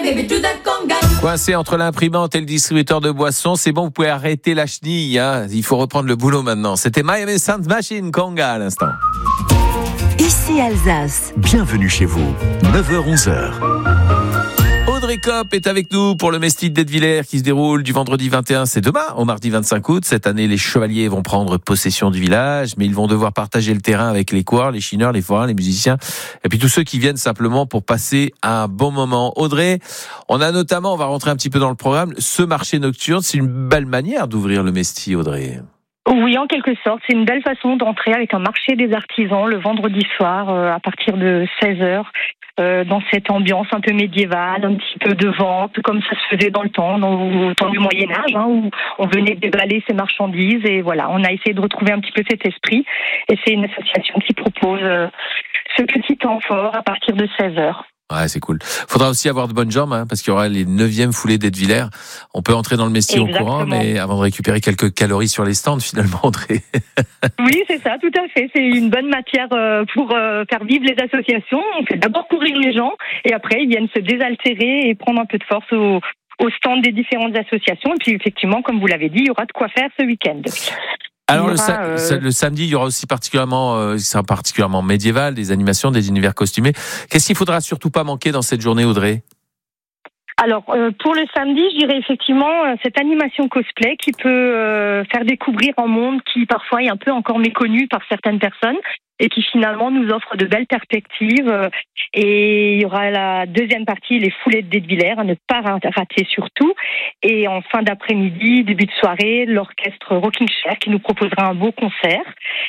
Coincé entre l'imprimante et le distributeur de boissons, c'est bon, vous pouvez arrêter la chenille, hein. Il faut reprendre le boulot maintenant. C'était Miami Sound Machine Conga à l'instant. Ici Alsace. Bienvenue chez vous, 9h-11h. Audrey Kopp est avec nous pour le Mesti de Detwiller qui se déroule du vendredi 21, c'est demain, au mardi 25 août. Cette année, les chevaliers vont prendre possession du village, mais ils vont devoir partager le terrain avec les coureurs, les chineurs, les forains, les musiciens, et puis tous ceux qui viennent simplement pour passer un bon moment. Audrey, on a notamment, on va rentrer un petit peu dans le programme, ce marché nocturne, c'est une belle manière d'ouvrir le Mesti, Audrey. Oui, en quelque sorte, c'est une belle façon d'entrer avec un marché des artisans le vendredi soir à partir de 16h. Dans cette ambiance un peu médiévale, un petit peu de vente, comme ça se faisait dans le temps, au temps du Moyen-Âge, où on venait déballer ses marchandises. Et voilà, on a essayé de retrouver un petit peu cet esprit. Et c'est une association qui propose ce petit temps fort à partir de 16h. Ouais, c'est cool. Faudra aussi avoir de bonnes jambes, hein, parce qu'il y aura les 9e foulées d'Etwiller. On peut entrer dans le Mesti au courant, mais avant de récupérer quelques calories sur les stands, finalement, Audrey. Oui, c'est ça, tout à fait. C'est une bonne matière pour faire vivre les associations. On fait d'abord courir les gens, et après, ils viennent se désaltérer et prendre un peu de force au stand des différentes associations. Et puis, effectivement, comme vous l'avez dit, il y aura de quoi faire ce week-end. Alors le samedi, il y aura aussi sera particulièrement médiéval, des animations, des univers costumés. Qu'est-ce qu'il faudra surtout pas manquer dans cette journée, Audrey ? Alors, pour le samedi, je dirais effectivement cette animation cosplay qui peut faire découvrir un monde qui parfois est un peu encore méconnu par certaines personnes et qui finalement nous offre de belles perspectives. Et il y aura la deuxième partie, les foulées de Detwiller, à ne pas rater surtout. Et en fin d'après-midi, début de soirée, l'orchestre Rocking Chair qui nous proposera un beau concert.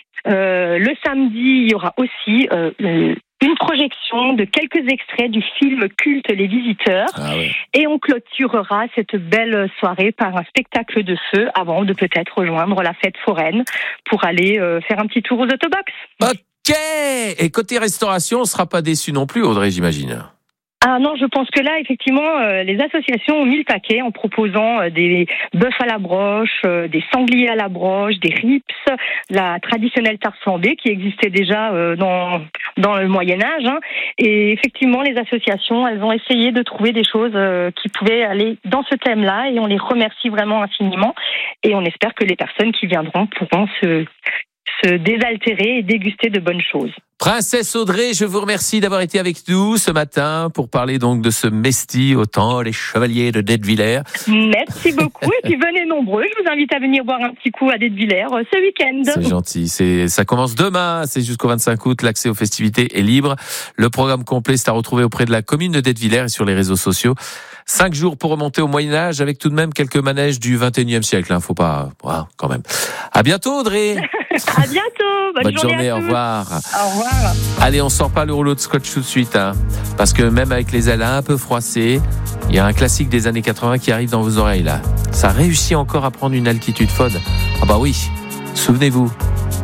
Le samedi, il y aura aussi une projection de quelques extraits du film culte Les Visiteurs. Ah ouais. Et on clôturera cette belle soirée par un spectacle de feu avant de peut-être rejoindre la fête foraine pour aller faire un petit tour aux autobox. Ok. Et côté restauration, on ne sera pas déçu non plus, Audrey, j'imagine. Ah non, je pense que là, effectivement, les associations ont mis le paquet en proposant des bœufs à la broche, des sangliers à la broche, des rips, la traditionnelle tarte flambée qui existait déjà dans le Moyen-Âge. Et effectivement, les associations, elles ont essayé de trouver des choses qui pouvaient aller dans ce thème-là et on les remercie vraiment infiniment. Et on espère que les personnes qui viendront pourront se désaltérer et déguster de bonnes choses. Princesse Audrey, je vous remercie d'avoir été avec nous ce matin pour parler donc de ce Mesti, autant les chevaliers de Detwiller. Merci beaucoup et puis venez nombreux. Je vous invite à venir boire un petit coup à Detwiller ce week-end. C'est gentil. Ça commence demain, c'est jusqu'au 25 août. L'accès aux festivités est libre. Le programme complet c'est à retrouver auprès de la commune de Detwiller et sur les réseaux sociaux. 5 jours pour remonter au Moyen-Âge avec tout de même quelques manèges du 21e siècle. Faut pas, quand même. À bientôt, Audrey. À bientôt. Bonne journée, au revoir. Au revoir. Allez, on sort pas le rouleau de scotch tout de suite, parce que même avec les ailes un peu froissées, il y a un classique des années 80 qui arrive dans vos oreilles là. Ça réussit encore à prendre une altitude folle. Ah bah oui. Souvenez-vous,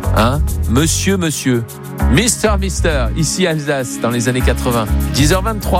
Monsieur, Mister, ici Alsace dans les années 80. 10h23.